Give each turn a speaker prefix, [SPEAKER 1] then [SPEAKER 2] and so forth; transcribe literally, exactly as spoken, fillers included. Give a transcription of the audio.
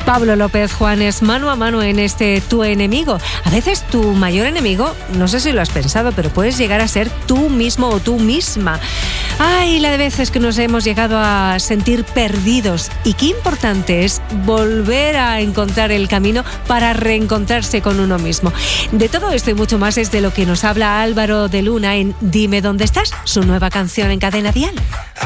[SPEAKER 1] Pablo López Juanes, mano a mano en este Tu Enemigo. A veces tu mayor enemigo, no sé si lo has pensado, pero puedes llegar a ser tú mismo o tú misma. Ay, la de veces que nos hemos llegado a sentir perdidos. Y qué importante es volver a encontrar el camino para reencontrarse con uno mismo. De todo esto y mucho más es de lo que nos habla Álvaro de Luna en Dime dónde estás, su nueva canción en Cadena Dial.